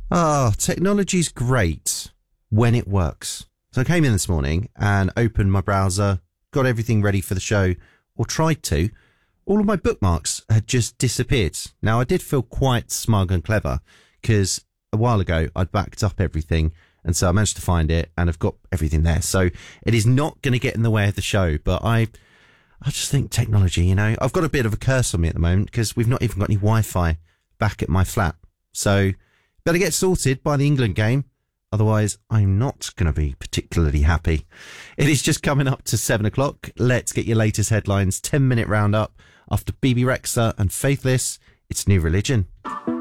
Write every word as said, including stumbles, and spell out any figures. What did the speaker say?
Ah, technology's great when it works. So I came in this morning and opened my browser, got everything ready for the show, or tried to. All of my bookmarks had just disappeared. Now, I did feel quite smug and clever because a while ago I'd backed up everything, and so I managed to find it and I've got everything there. So it is not going to get in the way of the show, but I I just think technology, you know, I've got a bit of a curse on me at the moment because we've not even got any Wi-Fi back at my flat. So better get sorted by the England game. Otherwise, I'm not going to be particularly happy. It is just coming up to seven o'clock. Let's get your latest headlines. ten minute roundup after B B Rexha and Faithless. It's New Religion.